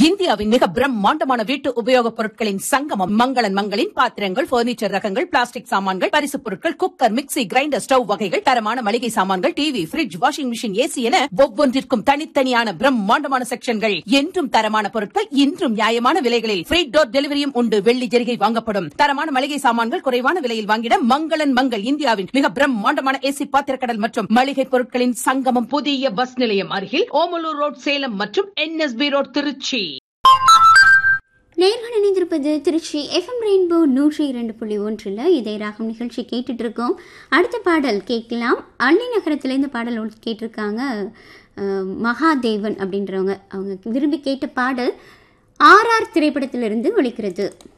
இந்தியாவின் மிக பிரம்மாண்டமான வீட்டு உபயோகப் பொருட்களின் சங்கமம் மங்களன் மங்களின் பாத்திரங்கள், பர்னிச்சர் ரகங்கள், பிளாஸ்டிக் சாமான்கள், பரிசுப் பொருட்கள், குக்கர், மிக்ஸி, கிரைண்டர், ஸ்டவ் வகைகள், தரமான மளிகை சாமான்கள், TV, fridge, washing machine, AC என ஒவ்வொன்றிற்கும் தனித்தனியான பிரம்மாண்டமான செக்ஷன்கள். என்றும் தரமான பொருட்கள், இன்றும் நியாயமான விலைகளில் ஃப்ரீ டோர் டெலிவரியும் உண்டு. வெள்ளி ஜெரிகை வாங்கப்படும். தரமான மளிகை சாமான்கள் குறைவான விலையில் வாங்கிட மங்களன் மங்கள் இந்தியாவின் மிக பிரம்மாண்டமான ஏசி பாத்திரக்கடல் மற்றும் மளிகை பொருட்களின் சங்கமம். புதிய பஸ் நிலையம் அருகில் ஓமலூர் ரோட் சேலம் மற்றும் NSB ரோட் திருச்சி. நேர்கள் இணைந்திருப்பது திருச்சி FM ரெயின்போ 102.1 இதய ராகம் நிகழ்ச்சி கேட்டுட்டு இருக்கோம். அடுத்த பாடல் கேட்கலாம். அள்ளி நகரத்திலேருந்து பாடல் கேட்டிருக்காங்க மகாதேவன் அப்படின்றவங்க. அவங்க விரும்பி கேட்ட பாடல் RR திரைப்படத்திலிருந்து ஒலிக்கிறது.